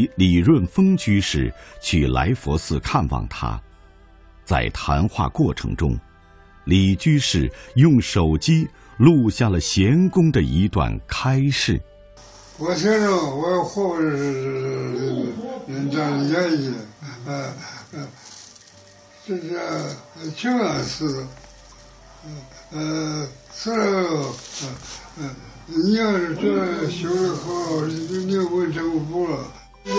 随李润峰居士去来佛寺看望他。在谈话过程中，李居士用手机录下了贤公的一段开示。 我听着我后边是这样演绎，这是清安寺，你要是这修得好，你问政府了，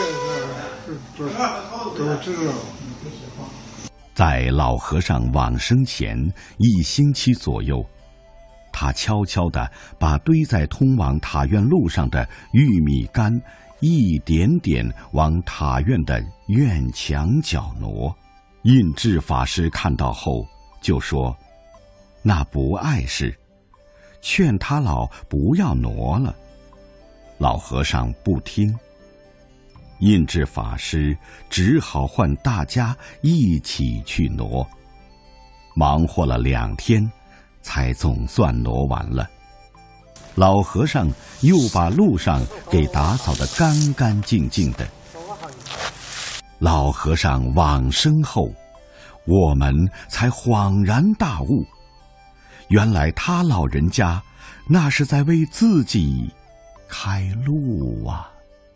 都知道。 在老和尚往生前1星期左右，他悄悄地把堆在通往塔院路上的玉米杆一点点往塔院的院墙角挪。印智法师看到后就说：“那不碍事，劝他老不要挪了。”老和尚不听，印智法师只好唤大家一起去挪。忙活了2天，才总算挪完了。老和尚又把路上给打扫得干干净净的。老和尚往生后，我们才恍然大悟，原来他老人家那是在为自己开路啊。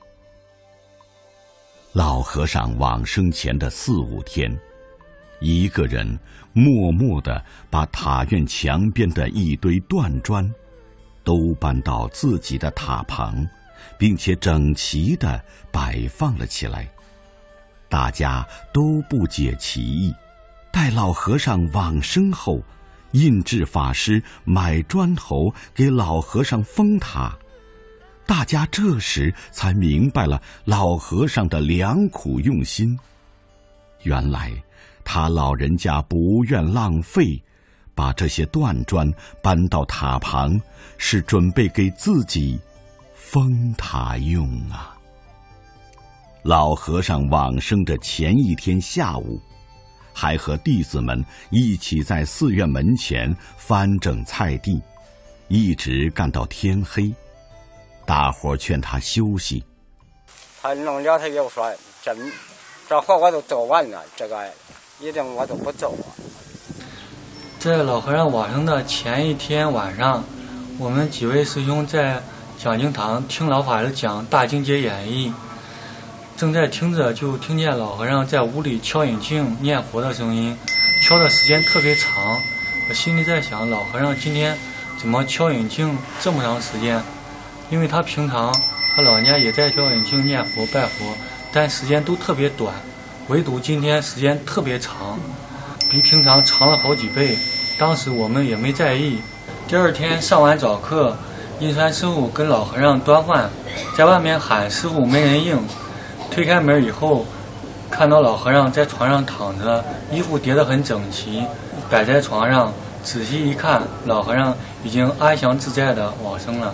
老和尚往生前的4、5天，一个人默默地把塔院墙边的一堆断砖都搬到自己的塔旁，并且整齐地摆放了起来。大家都不解其意。待老和尚往生后，印智法师买砖头给老和尚封塔，大家这时才明白了老和尚的良苦用心。原来他老人家不愿浪费，把这些断砖搬到塔旁，是准备给自己封塔用啊。老和尚往生的前1天下午，还和弟子们一起在寺院门前翻整菜地，一直干到天黑。大伙劝他休息， 他弄了，他又说这活我都做完了，这个一定我都不做了。 在老和尚往生的前1天晚上，我们几位师兄在讲经堂听老法师讲《大经解演义》，正在听着，就听见老和尚在屋里敲引磬念佛的声音，敲的时间特别长。我心里在想，老和尚今天怎么敲引磬这么长时间？因为他平常他老人家也在敲引磬念佛拜佛，但时间都特别短，唯独今天时间特别长，比平常长了好几倍。当时我们也没在意。第2天上完早课，印川师傅跟老和尚端饭，在外面喊师傅没人应。推开门以后，看到老和尚在床上躺着，衣服叠得很整齐，摆在床上。仔细一看，老和尚已经安详自在地往生了。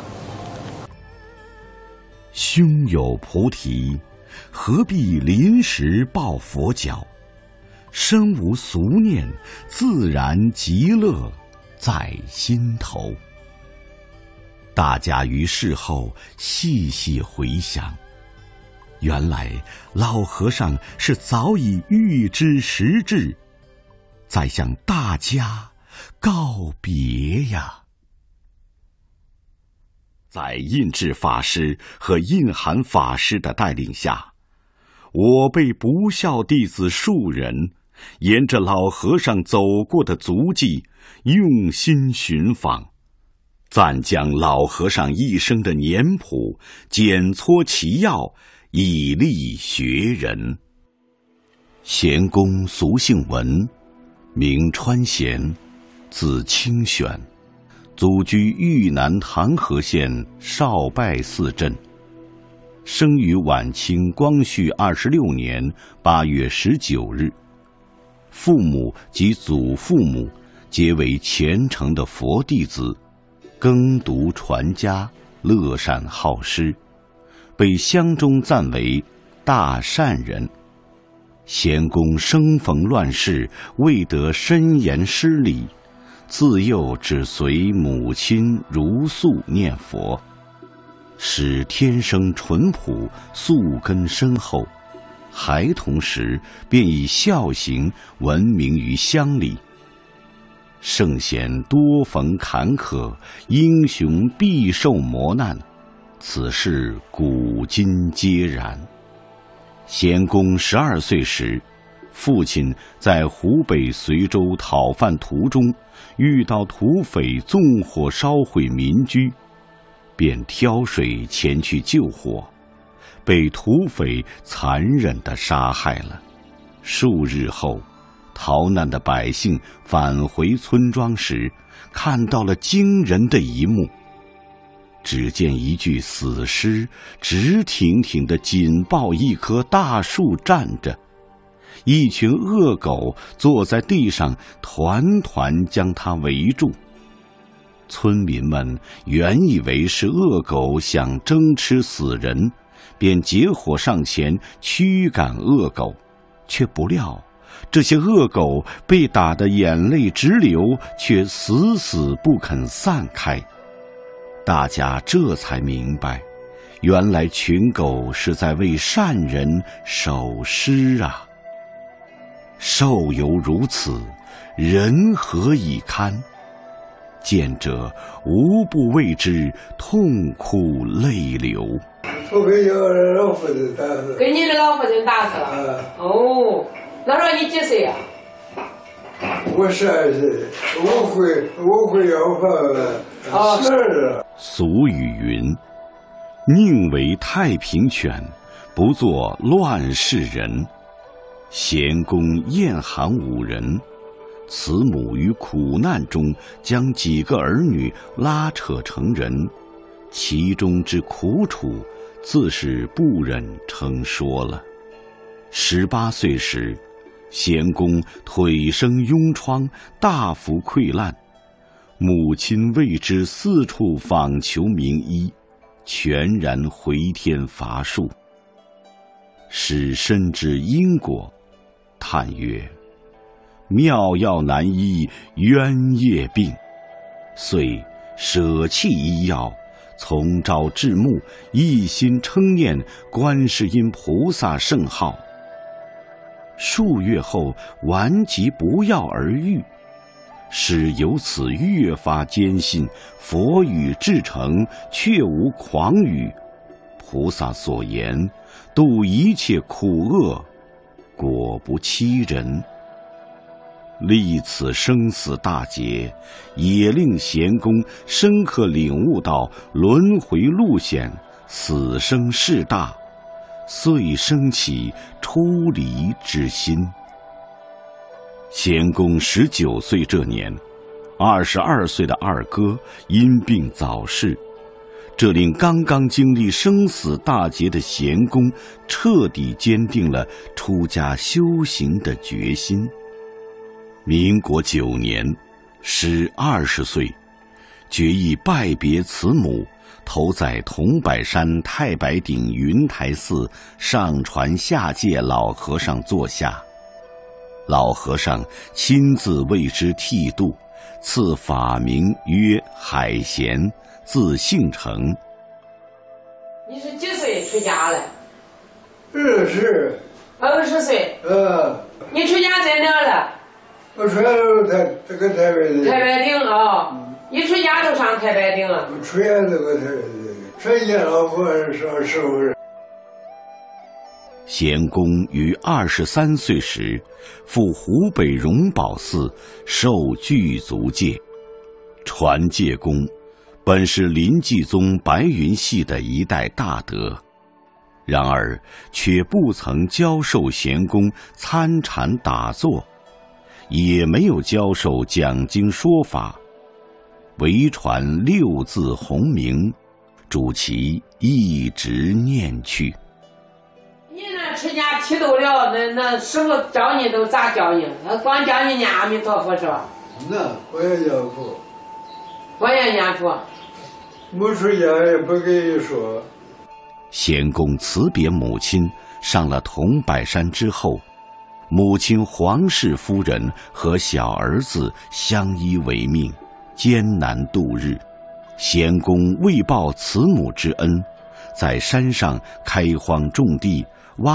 胸有菩提，何必临时抱佛脚？身无俗念，自然极乐在心头。大家于事后细细回想，原来老和尚是早已预知时至，在向大家告别呀。在印智法师和印涵法师的带领下，我辈不孝弟子数人沿着老和尚走过的足迹用心寻访，暂将老和尚一生的年谱检撮其要，以利学人。贤公俗姓文，名川贤，字清玄，祖居豫南唐河县少拜寺镇，生于晚清光绪26年8月19日。父母及祖父母皆为虔诚的佛弟子，耕读传家，乐善好施，被乡中赞为大善人。贤公生逢乱世，未得深研师礼，自幼只随母亲如素念佛。 使天生淳朴、素根深厚，孩童时便以孝行闻名于乡里。圣贤多逢坎坷，英雄必受磨难，此事古今皆然。贤公12岁时，父亲在湖北随州讨饭途中遇到土匪纵火烧毁民居，便挑水前去救火，被土匪残忍地杀害了。数日后，逃难的百姓返回村庄时，看到了惊人的一幕。只见一具死尸直挺挺地紧抱一棵大树站着，一群恶狗坐在地上团团将它围住。村民们原以为是恶狗想争吃死人，便结伙上前驱赶恶狗，却不料这些恶狗被打得眼泪直流，却死死不肯散开。大家这才明白，原来群狗是在为善人守尸啊！兽犹如此，人何以堪？见者无不为之痛哭泪流。 我给你老夫人打死。 给你的老夫人打死了。哦，那时候你几岁呀？ 我12岁，我会要饭12了。 俗语云：宁为太平犬，不做乱世人。贤公厌寒5人，慈母于苦难中将几个儿女拉扯成人，其中之苦楚，自是不忍称说了。18岁时，贤公腿生痈疮，大幅溃烂，母亲为之四处访求名医，全然回天乏术。使深知因果，叹曰：妙药难医冤业病，遂舍弃医药，从朝至暮，一心称念观世音菩萨圣号。数月后，顽疾不药而愈，使由此越发坚信佛语至诚，确无诳语。菩萨所言，度一切苦厄，果不欺人。历此生死大劫，也令贤公深刻领悟到轮回路险，死生事大，遂生起出离之心。贤公19岁这年，22岁的二哥因病早逝，这令刚刚经历生死大劫的贤公彻底坚定了出家修行的决心。民国9年，时20岁，决意拜别慈母，投在桐柏山太白顶云台寺上传下界老和尚座下。老和尚亲自为之剃度，赐法名曰海贤，字姓成。 你是几岁出家了 20 岁。你出家在哪了？ 我出家这个太白顶。 太白顶啊！一出家就上太白顶了。 我出家这个太白顶，出家老和尚是不是？ 贤公于23岁时，赴湖北荣宝寺受具足戒。传戒公本是临济宗白云系的一代大德，然而却不曾教授贤公参禅打坐，也没有教授讲经说法，唯传6字洪名，主其一直念去。 你那出家剃度了，那师傅教你都咋教你？他光教你念阿弥陀佛是吧？ 那我也念佛。 我也念佛。 没出家也不跟你说。 贤公辞别母亲，上了桐柏山之后，母亲黄氏夫人和小儿子相依为命，艰难度日。贤公为报慈母之恩， 在山上开荒种地，